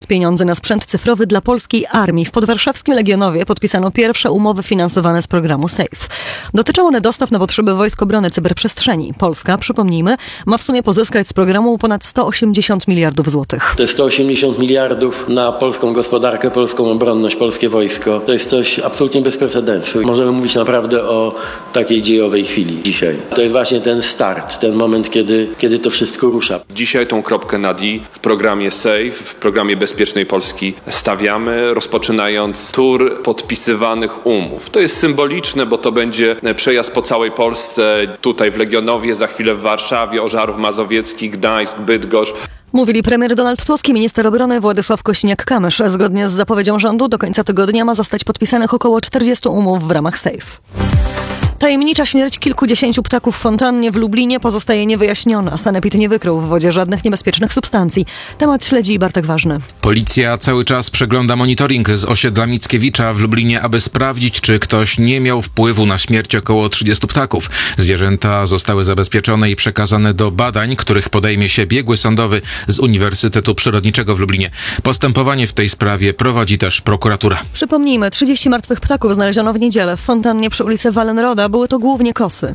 pieniądze na sprzęt cyfrowy dla polskiej armii. W podwarszawskim Legionowie podpisano pierwsze umowy finansowane z programu SAFE. Dotyczą one dostaw na potrzeby Wojsk Obrony Cyberprzestrzeni. Polska, przypomnijmy, ma w sumie pozyskać z programu ponad 180 miliardów złotych. To jest 180 miliardów na polską gospodarkę, polską obronność, polskie wojsko. To jest coś absolutnie bez precedensu. Możemy mówić naprawdę o takiej dziejowej chwili dzisiaj. To jest właśnie ten start, ten moment, kiedy to wszystko rusza. Dzisiaj tą kropkę nad i w programie SAFE, w programie Bezpiecznej Polski stawiamy, rozpoczynając tur podpisywanych umów. To jest symboliczne, bo to będzie przejazd po całej Polsce, tutaj w Legionowie, za chwilę w Warszawie, Ożarów Mazowiecki, Gdańsk, Bydgoszcz. Mówili premier Donald Tusk i minister obrony Władysław Kosiniak-Kamysz. Zgodnie z zapowiedzią rządu do końca tygodnia ma zostać podpisanych około 40 umów w ramach SAFE. Tajemnicza śmierć kilkudziesięciu ptaków w fontannie w Lublinie pozostaje niewyjaśniona. Sanepid nie wykrył w wodzie żadnych niebezpiecznych substancji. Temat śledzi Bartek Ważny. Policja cały czas przegląda monitoring z osiedla Mickiewicza w Lublinie, aby sprawdzić, czy ktoś nie miał wpływu na śmierć około 30 ptaków. Zwierzęta zostały zabezpieczone i przekazane do badań, których podejmie się biegły sądowy z Uniwersytetu Przyrodniczego w Lublinie. Postępowanie w tej sprawie prowadzi też prokuratura. Przypomnijmy, 30 martwych ptaków znaleziono w niedzielę w fontannie przy ulicy Wallenroda. Były to głównie kosy.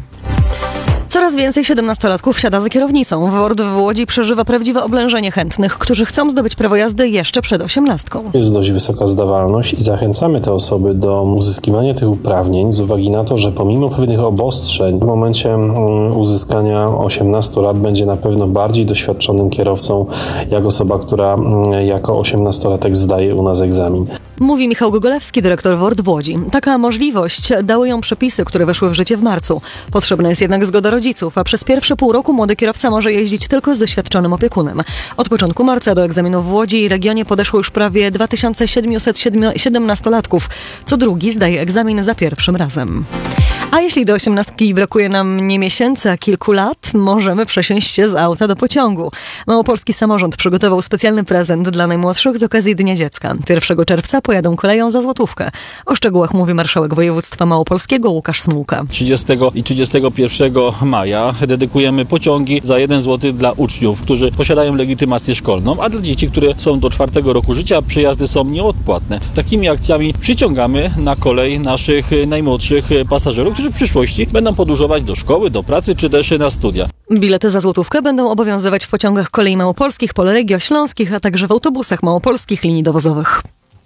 Coraz więcej 17-latków siada za kierownicą. WORD w Łodzi przeżywa prawdziwe oblężenie chętnych, którzy chcą zdobyć prawo jazdy jeszcze przed 18. Jest dość wysoka zdawalność i zachęcamy te osoby do uzyskiwania tych uprawnień z uwagi na to, że pomimo pewnych obostrzeń w momencie uzyskania 18 lat będzie na pewno bardziej doświadczonym kierowcą jak osoba, która jako 18-latek zdaje u nas egzamin. Mówi Michał Gogolewski, dyrektor WORD w Łodzi. Taka możliwość dały ją przepisy, które weszły w życie w marcu. Potrzebna jest jednak zgoda rodziców, a przez pierwsze pół roku młody kierowca może jeździć tylko z doświadczonym opiekunem. Od początku marca do egzaminów w Łodzi i regionie podeszło już prawie 2700 17-latków. Co drugi zdaje egzamin za pierwszym razem. A jeśli do 18 brakuje nam nie miesięcy, a kilku lat, możemy przesiąść się z auta do pociągu. Małopolski samorząd przygotował specjalny prezent dla najmłodszych z okazji Dnia Dziecka. 1 czerwca pojadą koleją za złotówkę. O szczegółach mówi marszałek województwa małopolskiego Łukasz Smułka. 30 i 31 maja dedykujemy pociągi za 1 zł dla uczniów, którzy posiadają legitymację szkolną, a dla dzieci, które są do 4 roku życia, przejazdy są nieodpłatne. Takimi akcjami przyciągamy na kolej naszych najmłodszych pasażerów, którzy w przyszłości będą podróżować do szkoły, do pracy czy też na studia. Bilety za złotówkę będą obowiązywać w pociągach kolei małopolskich, Polregio, śląskich, a także w autobusach małopolskich linii dowozowych.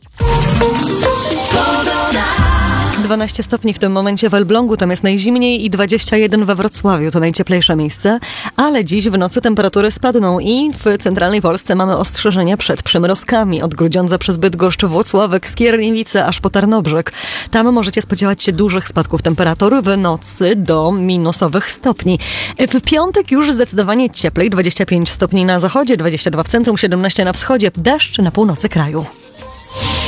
12 stopni w tym momencie w Elblągu, tam jest najzimniej, i 21 we Wrocławiu, to najcieplejsze miejsce, ale dziś w nocy temperatury spadną i w centralnej Polsce mamy ostrzeżenia przed przymrozkami. Od Grudziądza przez Bydgoszcz, Włocławek, Skierniewice aż po Tarnobrzeg. Tam możecie spodziewać się dużych spadków temperatury w nocy do minusowych stopni. W piątek już zdecydowanie cieplej, 25 stopni na zachodzie, 22 w centrum, 17 na wschodzie, deszcz na północy kraju.